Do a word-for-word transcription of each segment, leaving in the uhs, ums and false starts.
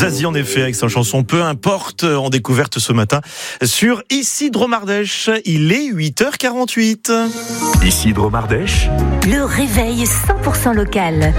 Zazie en effet avec sa chanson Peu importe, en découverte ce matin sur Ici Dromardèche. Il est huit heures quarante-huit. Ici Dromardèche. Le réveil cent pour cent local.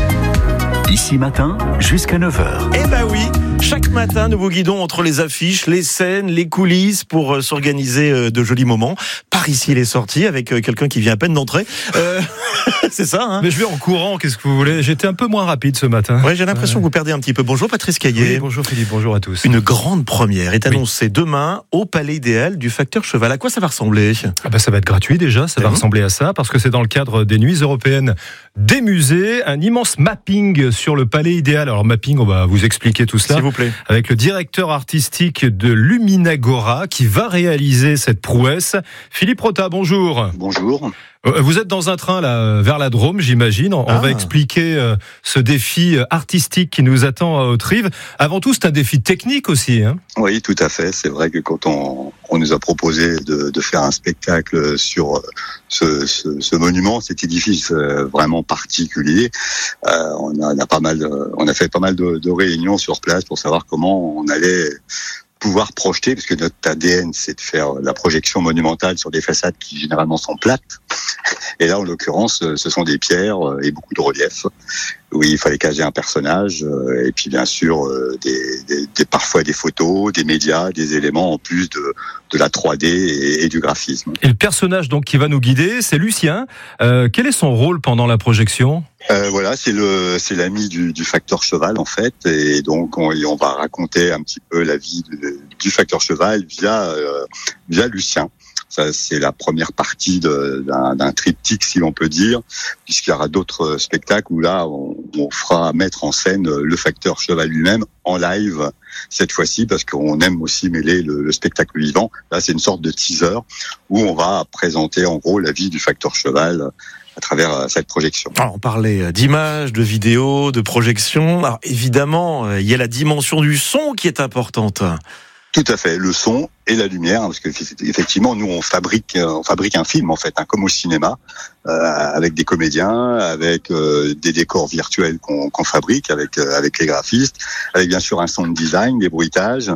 Ici matin jusqu'à neuf heures. Eh ben oui, chaque matin nous vous guidons entre les affiches, les scènes, les coulisses pour euh, s'organiser euh, de jolis moments. Par ici il est sorti avec euh, quelqu'un qui vient à peine d'entrer. Euh, c'est ça, hein. Mais je vais en courant, qu'est-ce que vous voulez ? J'étais un peu moins rapide ce matin. Ouais, j'ai l'impression ouais. que vous perdez un petit peu. Bonjour Patrice Caillet. Oui, bonjour Philippe, bonjour à tous. Une grande première est annoncée oui. demain au Palais Idéal du Facteur Cheval. À quoi ça va ressembler ? Ah ben, ça va être gratuit déjà, ça va mmh. ressembler à ça, parce que c'est dans le cadre des Nuits européennes des musées, un immense mapping sur le Palais Idéal. Alors mapping, on va vous expliquer tout cela. S'il vous plaît. Avec le directeur artistique de Luminagora qui va réaliser cette prouesse. Philippe Rota, bonjour. Bonjour. Vous êtes dans un train là vers la Drôme, j'imagine. On ah. va expliquer euh, ce défi artistique qui nous attend à Haute-Rive. Avant tout, c'est un défi technique aussi. Hein. Oui, tout à fait. C'est vrai que quand on, on nous a proposé de, de faire un spectacle sur ce, ce, ce monument, cet édifice vraiment particulier, euh, on, a, on a pas mal, de, on a fait pas mal de, de réunions sur place pour savoir comment on allait pouvoir projeter, parce que notre A D N, c'est de faire la projection monumentale sur des façades qui généralement sont plates. Et là, en l'occurrence, ce sont des pierres et beaucoup de relief. Oui, il fallait caser un personnage, et puis bien sûr, des, des, des, parfois des photos, des médias, des éléments en plus de, de la trois D et, et du graphisme. Et le personnage donc qui va nous guider, c'est Lucien. Euh, quel est son rôle pendant la projection ? Euh, voilà, c'est le, c'est l'ami du, du Facteur Cheval en fait, et donc on, on va raconter un petit peu la vie de, du Facteur Cheval via euh, via Lucien. Ça, c'est la première partie de, d'un, d'un triptyque, si l'on peut dire, puisqu'il y aura d'autres spectacles où là, on, on fera mettre en scène le Facteur Cheval lui-même en live cette fois-ci, parce qu'on aime aussi mêler le, le spectacle vivant. Là, c'est une sorte de teaser où on va présenter en gros la vie du Facteur Cheval à travers cette projection. Alors, on parlait d'images, de vidéos, de projections. Alors, évidemment, il y a la dimension du son qui est importante. Tout à fait, le son et la lumière, parce que effectivement, nous on fabrique, on fabrique un film en fait, hein, comme au cinéma, euh, avec des comédiens, avec euh, des décors virtuels qu'on, qu'on fabrique, avec euh, avec les graphistes, avec bien sûr un sound design, des bruitages.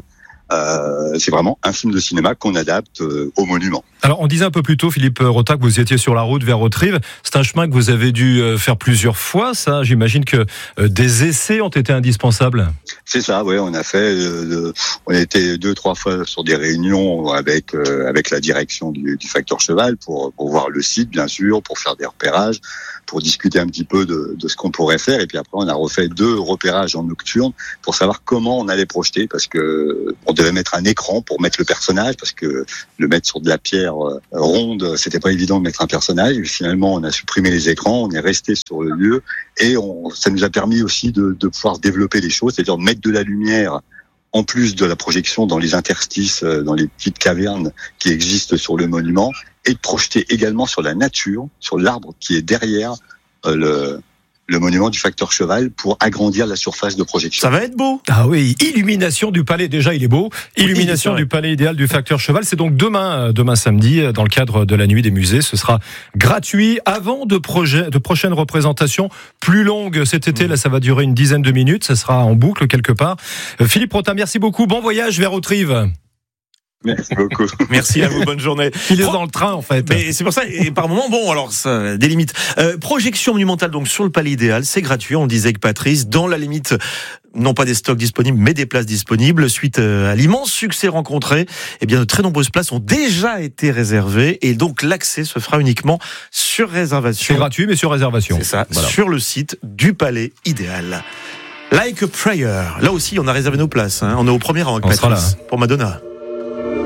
Euh, c'est vraiment un film de cinéma qu'on adapte euh, au monument. Alors, on disait un peu plus tôt, Philippe Rota, que vous étiez sur la route vers Haute-Rive. C'est un chemin que vous avez dû faire plusieurs fois, ça. J'imagine que euh, des essais ont été indispensables. C'est ça, oui. On a fait, euh, on a été deux, trois fois sur des réunions avec euh, avec la direction du, du Facteur Cheval pour pour voir le site, bien sûr, pour faire des repérages, pour discuter un petit peu de, de ce qu'on pourrait faire. Et puis après, on a refait deux repérages en nocturne pour savoir comment on allait projeter, parce que on devait mettre un écran pour mettre le personnage, parce que le mettre sur de la pierre ronde, c'était pas évident de mettre un personnage. Et finalement, on a supprimé les écrans, on est resté sur le lieu, et on, ça nous a permis aussi de, de pouvoir développer les choses, c'est-à-dire de mettre de la lumière en plus de la projection dans les interstices, dans les petites cavernes qui existent sur le monument, et de projeter également sur la nature, sur l'arbre qui est derrière euh, le le monument du Facteur Cheval, pour agrandir la surface de projection. Ça va être beau. Ah oui, illumination du palais, déjà il est beau. Illumination oui, du palais idéal du Facteur Cheval, c'est donc demain, demain samedi, dans le cadre de la nuit des musées. Ce sera gratuit avant de, projet, de prochaines représentations plus longues cet été. Mmh. Là, ça va durer une dizaine de minutes, ça sera en boucle quelque part. Philippe Rota, merci beaucoup, bon voyage vers Haute-Rive. Merci beaucoup. Merci à vous, bonne journée. Il est dans le train en fait. Mais c'est pour ça, et par moment, bon, alors ça des limites. Euh, projection monumentale donc sur le Palais Idéal, c'est gratuit. On disait que Patrice, dans la limite, non pas des stocks disponibles, mais des places disponibles. Suite à l'immense succès rencontré, eh bien de très nombreuses places ont déjà été réservées, et donc l'accès se fera uniquement sur réservation. C'est gratuit, mais sur réservation. C'est ça, voilà. Sur le site du Palais Idéal. Like a Prayer. Là aussi, on a réservé nos places. Hein. On est au premier rang avec on Patrice sera là. pour Madonna.